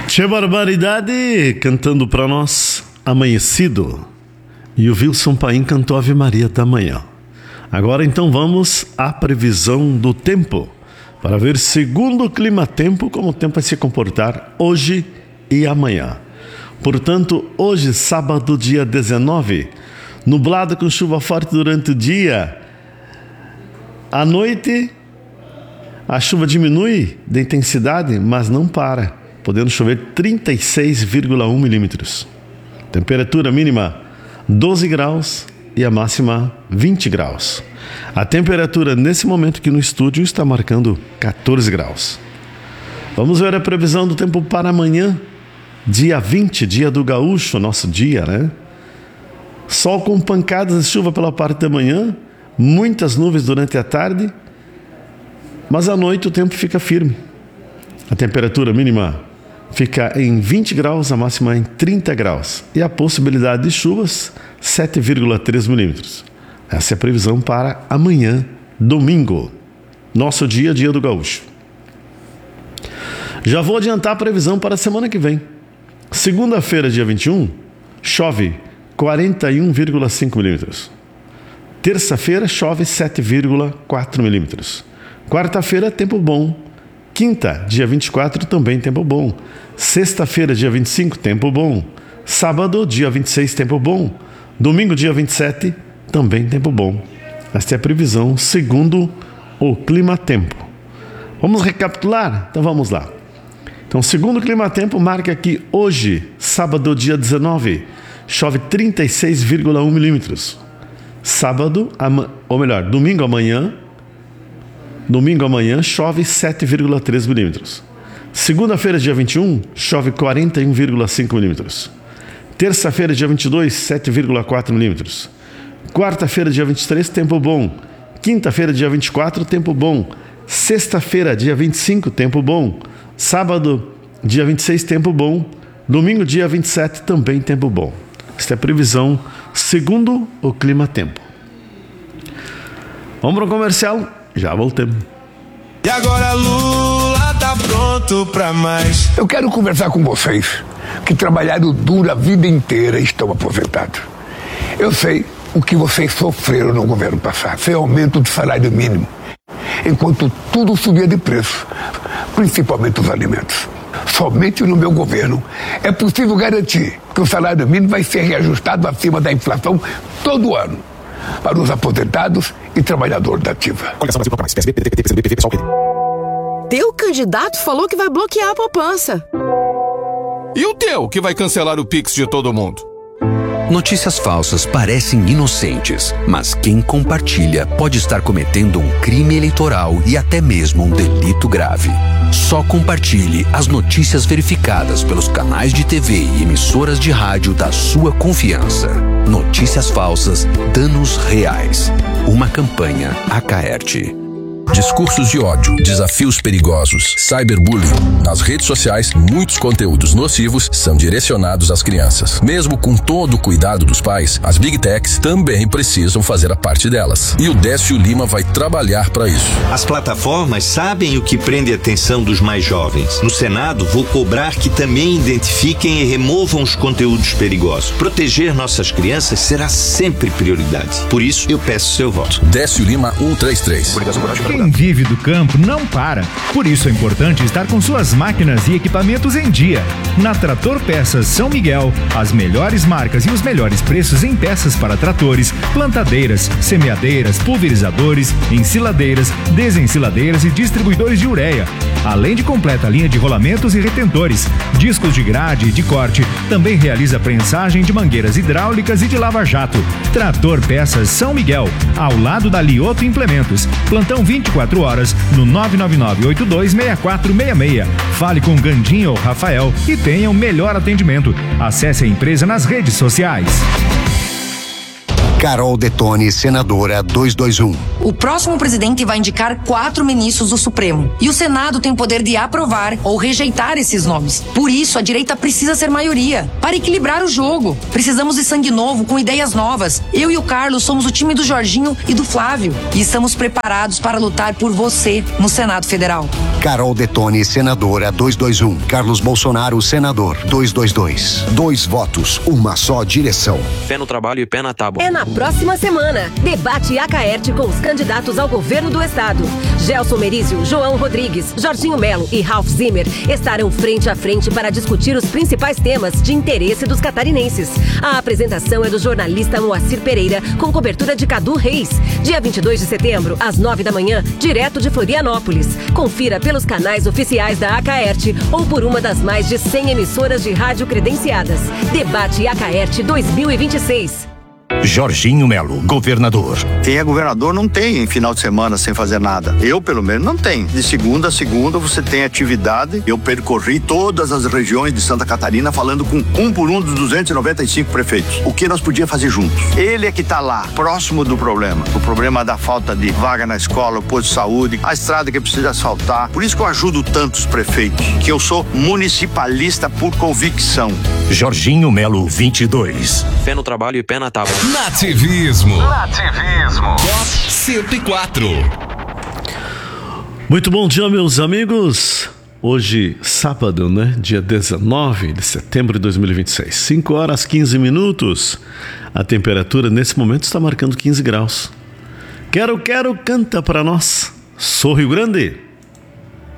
Tchê Barbaridade cantando pra nós Amanhecido. E o Wilson Paim cantou Ave Maria da Manhã. Agora então vamos à previsão do tempo, para ver segundo o clima-tempo como o tempo vai se comportar hoje e amanhã. Portanto, hoje, sábado, dia 19, nublado com chuva forte durante o dia. À noite, a chuva diminui de intensidade, mas não para, podendo chover 36,1 milímetros. Temperatura mínima 12 graus e a máxima 20 graus. A temperatura nesse momento aqui no estúdio está marcando 14 graus. Vamos ver a previsão do tempo para amanhã, dia 20, dia do gaúcho, nosso dia, né? Sol com pancadas de chuva pela parte da manhã, muitas nuvens durante a tarde, mas à noite o tempo fica firme. A temperatura mínima fica em 20 graus, a máxima em 30 graus. E a possibilidade de chuvas, 7,3 milímetros. Essa é a previsão para amanhã, domingo. Nosso dia, dia do gaúcho. Já vou adiantar a previsão para a semana que vem. Segunda-feira, dia 21, chove 41,5 milímetros. Terça-feira, chove 7,4 milímetros. Quarta-feira, tempo bom. Quinta, dia 24, também tempo bom. Sexta-feira, dia 25, tempo bom. Sábado, dia 26, tempo bom. Domingo, dia 27, também tempo bom. Esta é a previsão segundo o clima-tempo. Vamos recapitular? Então vamos lá. Então, segundo o clima-tempo, marca que hoje, sábado, dia 19, chove 36,1 milímetros. Domingo amanhã chove 7,3 milímetros. Segunda-feira, dia 21, chove 41,5 milímetros. Terça-feira, dia 22, 7,4 milímetros. Quarta-feira, dia 23, tempo bom. Quinta-feira, dia 24, tempo bom. Sexta-feira, dia 25, tempo bom. Sábado, dia 26, tempo bom. Domingo, dia 27, também tempo bom. Esta é a previsão segundo o clima-tempo. Vamos para o comercial? Já voltamos. E agora Lula tá pronto pra mais. Eu quero conversar com vocês que trabalharam duro a vida inteira e estão aposentados. Eu sei o que vocês sofreram no governo passado, sem aumento do salário mínimo, enquanto tudo subia de preço, principalmente os alimentos. Somente no meu governo é possível garantir que o salário mínimo vai ser reajustado acima da inflação todo ano, para os aposentados e trabalhadores da ativa. Teu candidato falou que vai bloquear a poupança. E o teu, que vai cancelar o Pix de todo mundo? Notícias falsas parecem inocentes, mas quem compartilha pode estar cometendo um crime eleitoral e até mesmo um delito grave. Só compartilhe as notícias verificadas pelos canais de TV e emissoras de rádio da sua confiança. Notícias falsas, danos reais. Uma campanha Acaerte. Discursos de ódio, desafios perigosos, cyberbullying. Nas redes sociais, muitos conteúdos nocivos são direcionados às crianças. Mesmo com todo o cuidado dos pais, as Big Techs também precisam fazer a parte delas. E o Décio Lima vai trabalhar para isso. As plataformas sabem o que prende a atenção dos mais jovens. No Senado, vou cobrar que também identifiquem e removam os conteúdos perigosos. Proteger nossas crianças será sempre prioridade. Por isso, eu peço seu voto. Décio Lima 133. Quem vive do campo não para. Por isso é importante estar com suas máquinas e equipamentos em dia. Na Trator Peças São Miguel, as melhores marcas e os melhores preços em peças para tratores, plantadeiras, semeadeiras, pulverizadores, ensiladeiras, desensiladeiras e distribuidores de ureia. Além de completa linha de rolamentos e retentores, discos de grade e de corte. Também realiza prensagem de mangueiras hidráulicas e de lava-jato. Trator Peças São Miguel, ao lado da Lioto Implementos. Plantão 24 horas no 999-826466. Fale com Gandinho ou Rafael e tenha o melhor atendimento. Acesse a empresa nas redes sociais. Carol Detoni, senadora 221. O próximo presidente vai indicar 4 ministros do Supremo. E o Senado tem o poder de aprovar ou rejeitar esses nomes. Por isso, a direita precisa ser maioria. Para equilibrar o jogo. Precisamos de sangue novo, com ideias novas. Eu e o Carlos somos o time do Jorginho e do Flávio. E estamos preparados para lutar por você no Senado Federal. Carol Detoni, senadora 221. Carlos Bolsonaro, senador 222. 2 votos, uma só direção. Fé no trabalho e pé na tábua. É na próxima semana. Debate Acaerte com os candidatos ao governo do estado. Gelson Merizio, João Rodrigues, Jorginho Melo e Ralph Zimmer estarão frente a frente para discutir os principais temas de interesse dos catarinenses. A apresentação é do jornalista Moacir Pereira, com cobertura de Cadu Reis. Dia 22 de setembro, às 9 da manhã, direto de Florianópolis. Confira pelos canais oficiais da Acaerte ou por uma das mais de 100 emissoras de rádio credenciadas. Debate Acaerte 2026. Jorginho Melo, governador. Quem é governador não tem final de semana sem fazer nada. Eu, pelo menos, não tenho. De segunda a segunda você tem atividade. Eu percorri todas as regiões de Santa Catarina falando com um por um dos 295 prefeitos. O que nós podíamos fazer juntos? Ele é que está lá, próximo do problema. O problema da falta de vaga na escola, o posto de saúde, a estrada que precisa asfaltar. Por isso que eu ajudo tantos prefeitos, que eu sou municipalista por convicção. Jorginho Melo, 22. Fé no trabalho e pé na tábua. Nativismo. Top 104. Muito bom dia, meus amigos. Hoje, sábado, né? Dia 19 de setembro de 2026. 5 horas 15 minutos. A temperatura nesse momento está marcando 15 graus. Quero, canta pra nós. Sou Rio Grande.